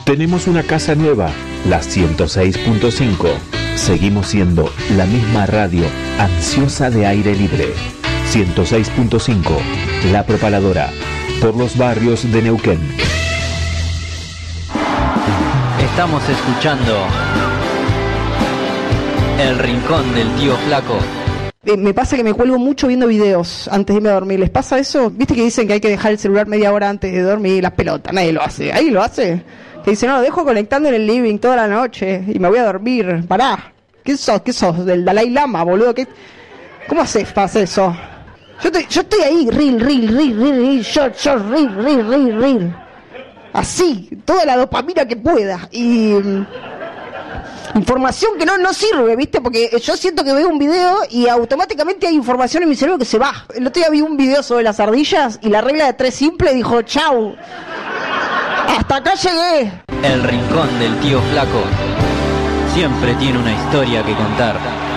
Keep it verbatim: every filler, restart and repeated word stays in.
Tenemos una casa nueva, la ciento seis punto cinco. Seguimos siendo la misma radio ansiosa de aire libre. ciento seis punto cinco, La Propaladora, por los barrios de Neuquén. Estamos escuchando El Rincón del Tío Flaco. Eh, me pasa que me cuelgo mucho viendo videos antes de irme a dormir. ¿Les pasa eso? ¿Viste que dicen que hay que dejar el celular media hora antes de dormir? Las pelotas, nadie lo hace. ¿Ahí lo hace? Que dice, no, lo dejo conectando en el living toda la noche y me voy a dormir. Pará. ¿Qué sos? ¿Qué sos? ¿Del Dalai Lama, boludo? ¿Qué? ¿Cómo haces para hacer eso? Yo estoy, yo estoy ahí, reel, reel, reel, reel, reel, short, short, reel, reel, reel, reel. Así, toda la dopamina que pueda. Y... información que no, no sirve, ¿viste? Porque yo siento que veo un video y automáticamente hay información en mi cerebro que se va. El otro día vi un video sobre las ardillas y la regla de tres simple dijo, chau. Hasta acá llegué. El Rincón del Tío Flaco siempre tiene una historia que contar.